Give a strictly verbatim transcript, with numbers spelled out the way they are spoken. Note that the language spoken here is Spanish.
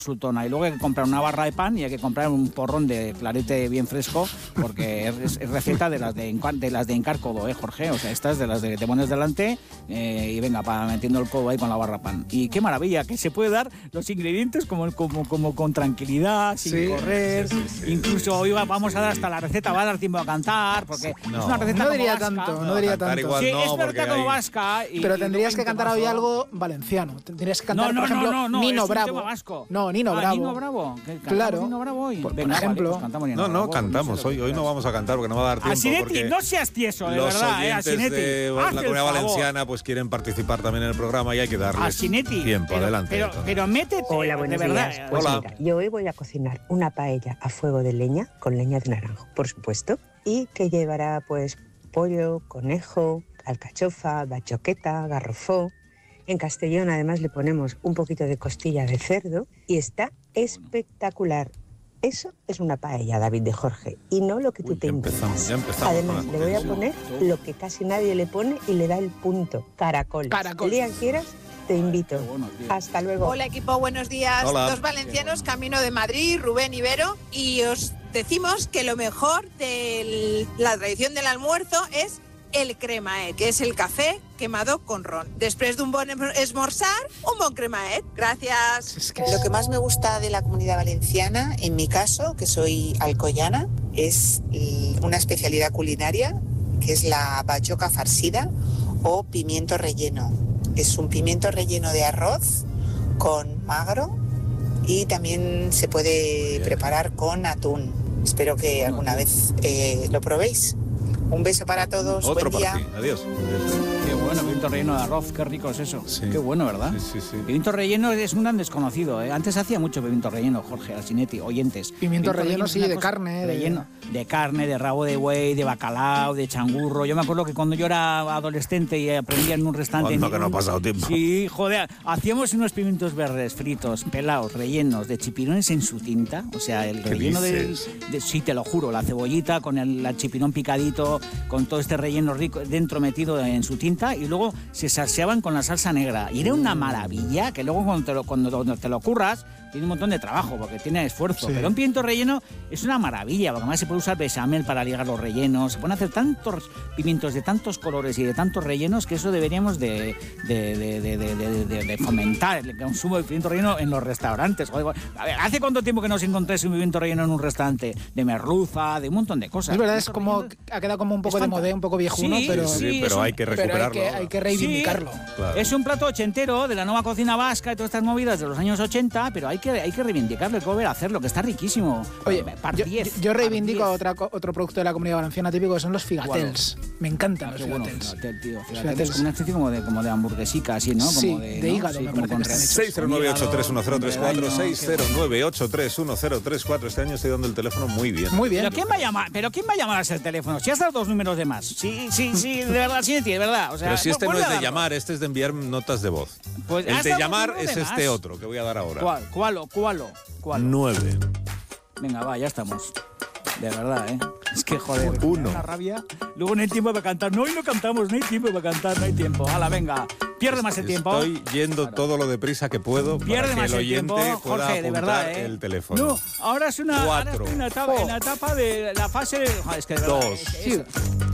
sultona, y luego hay que comprar una barra de pan y hay que comprar un porrón de clarete bien fresco, porque es, es receta de las de, de las de hincar codo, ¿eh, Jorge? O sea, estas de las de te pones delante eh, y venga, para metiendo el codo ahí con la barra pan. Y qué maravilla, que se puede dar los ingredientes como, como, como con tranquilidad, sin sí, correr, sí, sí, sí, incluso hoy va, vamos a dar hasta la receta, va a dar tiempo a cantar, porque no, es una receta no diría como vasca. tanto, no diría tanto. Igual sí, no, es una receta como hay... vasca. Y, pero y tendrías que cantar hoy algo valenciano. Tendrías que cantar, no, no, por ejemplo, no, no, no, Nino es Bravo. Un tema vasco. No, Nino ah, Bravo. Nino Bravo. Claro. Nino Bravo hoy. Por, Venga, por ejemplo. Vale, pues cantamos Nino no, no, Bravo, cantamos. Hoy, hoy no vamos a cantar porque no va a dar tiempo. Asinetti, no seas tieso, de los verdad, eh, oyentes Asinetti. de la Comunidad Valenciana pues quieren participar también en el programa y hay que darles Asinetti, tiempo. Pero, adelante. Pero, pero métete. Hola, buenos de verdad. días. Pues Hola. Mira, yo hoy voy a cocinar una paella a fuego de leña con leña de naranjo, por supuesto, y que llevará pues pollo, conejo, alcachofa, bachoqueta, garrofó. En Castellón además le ponemos un poquito de costilla de cerdo y está espectacular. Eso es una paella, David de Jorge, y no lo que tú Uy, te ya inventas. empezamos, ya empezamos Además, le voy a poner lo que casi nadie le pone y le da el punto, caracol. Caracol. El día que quieras, te invito. Bueno, Hasta luego. Hola equipo, buenos días. Hola. Dos valencianos camino de Madrid, Rubén y Vero, y os decimos que lo mejor de la tradición del almuerzo es el cremaet, que es el café quemado con ron. Después de un buen esmorzar, un buen cremaet. Gracias. Es que Lo que más me gusta de la Comunidad Valenciana, en mi caso, que soy alcoyana, es una especialidad culinaria, que es la bachoca farcida o pimiento relleno. Es un pimiento relleno de arroz con magro y también se puede Bien. preparar con atún. Espero que alguna vez eh, lo probéis. Un beso para todos, Otro buen día. para ti. Adiós. Qué bueno, pimiento relleno de arroz, qué rico es eso. Sí. Qué bueno, ¿verdad? Sí, sí, sí. Pimiento relleno es un gran desconocido, ¿eh? Antes hacía mucho pimiento relleno, Jorge Asinetti, oyentes. Pimiento relleno, es sí, una de cosa- carne, de- Relleno de carne, de rabo de buey, de bacalao, de changurro. Yo me acuerdo que cuando yo era adolescente y aprendía en un restaurante... Anda, en- que no ha pasado tiempo. Sí, joder, hacíamos unos pimientos verdes fritos, pelados, rellenos de chipirones en su tinta. O sea, el ¿Qué relleno del... dices? de- sí, te lo juro, la cebollita con el, el chipirón picadito, con todo este relleno rico dentro metido en su tinta, y luego se salseaban con la salsa negra. Y era una maravilla, que luego cuando te lo, cuando, cuando te lo curras, tiene un montón de trabajo, porque tiene esfuerzo. Sí. Pero un pimiento relleno es una maravilla, porque además se puede usar bechamel para ligar los rellenos, se pueden hacer tantos pimientos de tantos colores y de tantos rellenos, que eso deberíamos de, de, de, de, de, de- de- de fomentar el consumo de pimiento relleno en los restaurantes. Joder, a ver, ¿hace cuánto tiempo que no os encontréis un pimiento relleno en un restaurante? De merluza, de un montón de cosas. es verdad, es Pimiento como relleno- ha quedado como un poco es de fanta- modé, un poco viejuno, Sí, pero, Sí, sí, pero es un- hay que pero hay recuperarlo. que, hay que reivindicarlo. Claro. Es un plato ochentero de la nueva cocina vasca y todas estas movidas de los años ochenta, pero hay que, hay que reivindicarlo, hay que volver a hacerlo, que está riquísimo. Oye, Par yo, diez, yo par reivindico diez. otra, co- otro producto de la Comunidad Valenciana típico, que son los figatels. Me encantan Ah, los qué bueno, figatels. figatel, tío. Figatel Figatels. es como una especie como de, como de hamburguesica, así, ¿no? Como Sí, de, de ¿no? hígado, Sí, me como parece con que están re- hechos. seis cero nueve ocho tres uno cero tres cuatro, Hígado, seis cero nueve ocho tres uno cero tres cuatro. Este año estoy dando el teléfono muy bien. Muy bien. ¿Pero quién va a llamar? ¿Pero quién va a llamar a ese teléfono? Si has dado dos números de más. Sí, sí, sí, de verdad, sí, de verdad. O sea, Pero si este no vuelve es a de darlo. llamar, este es de enviar notas de voz. Pues El has de dado llamar dos es números de este más. otro que voy a dar ahora. ¿Cuál? ¿Cuál? ¿Cuál? ¿Cuál? nueve. Venga, va, ya estamos. De verdad, ¿eh? Es que, joder, Uno. me da una rabia. Luego no hay tiempo para cantar. No, hoy no cantamos, no hay tiempo para cantar, no hay tiempo. Hala, venga. Pierde más el tiempo. Estoy yendo Claro. todo lo deprisa que puedo Pierde para que más el el oyente tiempo, pueda Jorge, de apuntar verdad, ¿eh? el teléfono. No, ahora es una, ahora Cuatro. estoy en la etapa, en la etapa de la fase de... Joder, es que de verdad, Dos. es- es-